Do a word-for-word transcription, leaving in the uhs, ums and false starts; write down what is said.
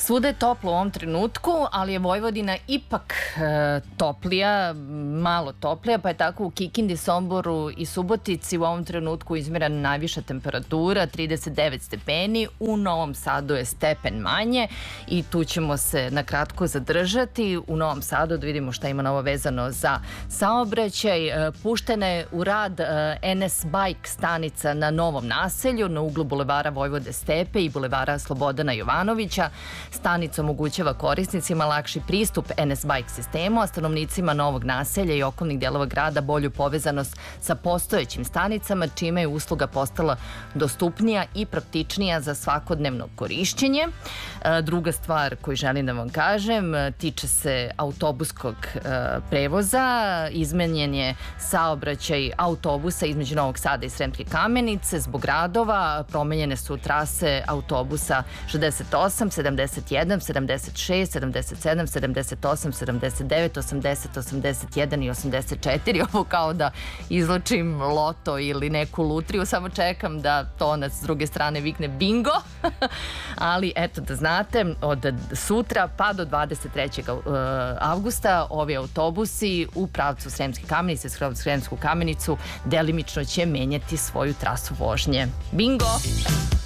Svuda je toplo u ovom trenutku, ali je Vojvodina ipak e, toplija, malo toplija, pa je tako u Kikindi, Somboru i Subotici u ovom trenutku izmjerena najviša temperatura, trideset devet stepeni, u Novom Sadu je stepen manje i tu ćemo se na kratko zadržati. U Novom Sadu da vidimo šta ima novo vezano za saobraćaj. E, puštena je u rad e, en es Bike stanica na Novom naselju, na uglu bulevara Vojvode Stepe i bulevara Slobodana Jovanovića. Stanica omogućava korisnicima lakši pristup en es Bike sistemu, a stanovnicima novog naselja i okolnih delova grada bolju povezanost sa postojećim stanicama, čime je usluga postala dostupnija i praktičnija za svakodnevno korišćenje. Druga stvar koju želim da vam kažem tiče se autobuskog prevoza. Izmenjen je saobraćaj autobusa između Novog Sada i Sremske Kamenice zbog radova. Promenjene su trase autobusa šezdeset osam, sedamdeset jedan, sedamdeset šest, sedamdeset sedam, sedamdeset osam, sedamdeset devet, osamdeset, osamdeset jedan i osamdeset četiri. Ovo kao da izlačim loto ili neku lutriju, samo čekam da to nas s druge strane vikne bingo. Ali eto da znate, od sutra pa do dvadeset trećeg avgusta ovi autobusi u pravcu Sremske Kamenice, Sremsku Kamenicu delimično će menjati svoju trasu vožnje. Bingo!